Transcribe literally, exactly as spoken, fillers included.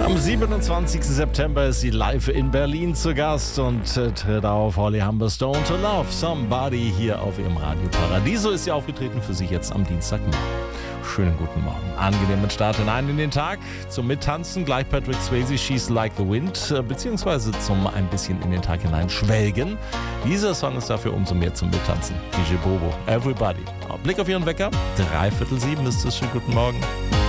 Am siebenundzwanzigsten September ist sie live in Berlin zu Gast und äh, tritt auf Holly Humberstone to Love Somebody hier auf ihrem Radio Paradiso. Ist sie aufgetreten für Sie jetzt am Dienstagmorgen. Schönen guten Morgen. Angenehmen Start hinein in den Tag. Zum Mittanzen gleich Patrick Swayze, She's Like the Wind, äh, beziehungsweise zum ein bisschen in den Tag hinein schwelgen. Dieser Song ist dafür umso mehr zum Mittanzen. D J Bobo, Everybody. Blick auf Ihren Wecker. Dreiviertel sieben ist es. Schönen guten Morgen.